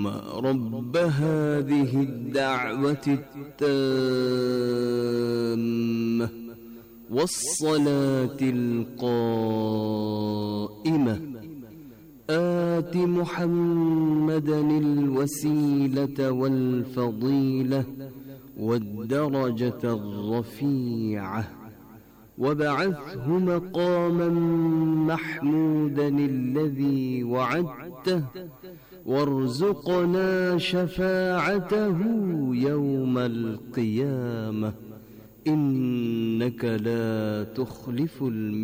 رب هذه الدعوة التامة والصلاة القائمة آت محمدا الوسيلة والفضيلة والدرجة الرفيعة وابعثه مقاما محمودا الذي وعدته وارزقنا شفاعته يوم القيامة إنك لا تخلف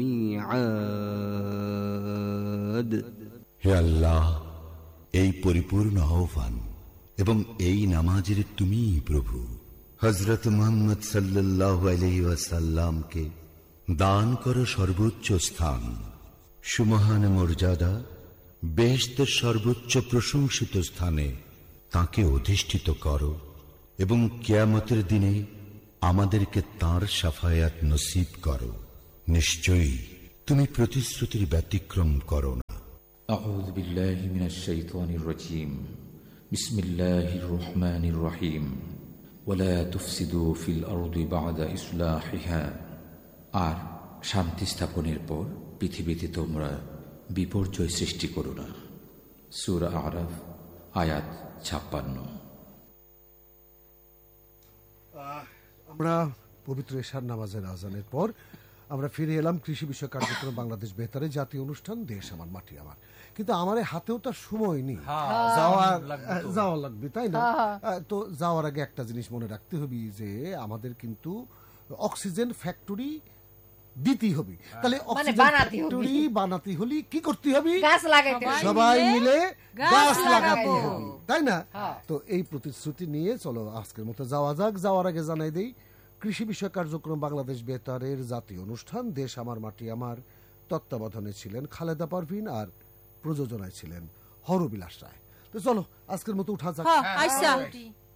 الميعاد. হে আল্লাহ, এই পরিপূর্ণ আহ্বান এবং এই নামাজের তুমিই প্রভু। হযরত মুহাম্মদ সাল্লাল্লাহু আলাইহি ওয়াসাল্লামকে দান করো সর্বোচ্চ স্থান, সুমহান মর্যাদা, বেহেশতের সর্বোচ্চ প্রশংসিত স্থানে তাকে অধিষ্ঠিত করো এবং কিয়ামতের দিনে আমাদেরকে তাঁর শাফায়াত নসিব করো। নিশ্চয়ই তুমি প্রতিশ্রুতির ব্যতিক্রম করো না। আউযু বিল্লাহি মিনাশ শাইতানির রাজীম। বিসমিল্লাহির রহমানির রহিম। ওয়ালা তুফসিদু ফিল আরদি বা'দা ইসলাহিহা। আর শান্তি স্থাপনের পর পৃথিবীতে তোমরা বিপর্যয় সৃষ্টি করো না। সূরা আরাফ আয়াত 56। আমরা পবিত্র এশার নামাজের আজানের পর আমরা ফিরে এলাম কৃষি বিষয় কার্যক্রম বাংলাদেশ বেতারে জাতীয় অনুষ্ঠান দেশ আমার মাটি আমার। কিন্তু আমার হাতেও তার সময় নেই, যাওয়া লাগবে, তাই না? তো যাওয়ার আগে একটা জিনিস মনে রাখতে হবে যে আমাদের কিন্তু অক্সিজেন ফ্যাক্টরি দিতেই হবে। তাহলে অক্সিজেন ফ্যাক্টরি বানাতে হলে কি করতে হবে? সবাই মিলে গাছ লাগাতে হবে, তাই না? তো এই প্রতিশ্রুতি নিয়ে চলো আজকের মতো যাওয়া যাক। যাওয়ার আগে জানাই দেই কৃষি বিষয় কার্যক্রম বাংলাদেশ বেতারের জাতীয় অনুষ্ঠান দেশ আমার মাটি আমার তত্ত্বাবধানে ছিলেন খালেদা পারভিন আর প্রযোজনায় ছিলেন হরবিলাস রায়। তো চলো আজকের মতো উঠা যাক।